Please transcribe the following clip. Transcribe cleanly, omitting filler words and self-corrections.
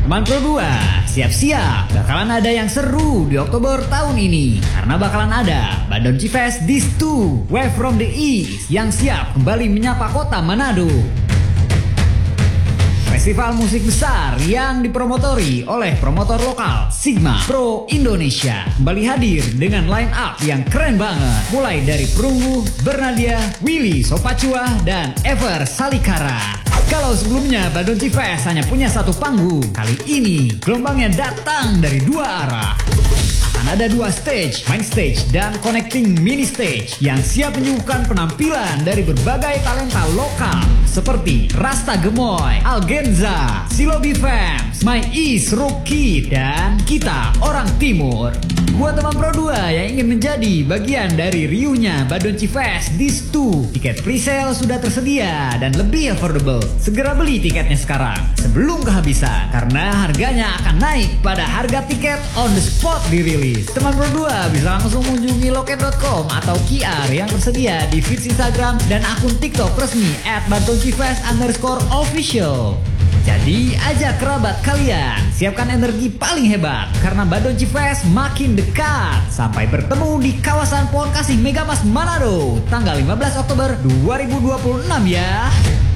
Teman Pro 2, siap-siap bakalan ada yang seru di Oktober tahun ini. Karena bakalan ada Bandung G-Fest This 2 Wave from the East yang siap kembali menyapa kota Manado. Festival musik besar yang dipromotori oleh promotor lokal Sigma Pro Indonesia kembali hadir dengan line up yang keren banget. Mulai dari Perunggu, Bernadia, Willy Sopacua, dan Ever Salikara. Kalau sebelumnya Bandung G-Fest hanya punya satu panggung, kali ini gelombangnya datang dari dua arah. Akan ada dua stage, main stage dan connecting mini stage yang siap menyuguhkan penampilan dari berbagai talenta lokal seperti Rasta Gemoy, Algenza, Silobi Fams, My Is Rookie, dan kita orang Timur. Buat teman Pro 2 yang ingin menjadi bagian dari riuhnya Bandung G-Fest This 2, tiket presale sudah tersedia dan lebih affordable. Segera beli tiketnya sekarang sebelum kehabisan karena harganya akan naik pada harga tiket on the spot dirilis. Teman Pro 2 bisa langsung mengunjungi loket.com atau QR yang tersedia di feed Instagram dan akun TikTok resmi @bandungGfest_official. Jadi ajak kerabat kalian, siapkan energi paling hebat karena Bandung G-Fest makin dekat. Sampai bertemu di kawasan Pohon Kasih Megamas Manado tanggal 15 Oktober 2026 ya.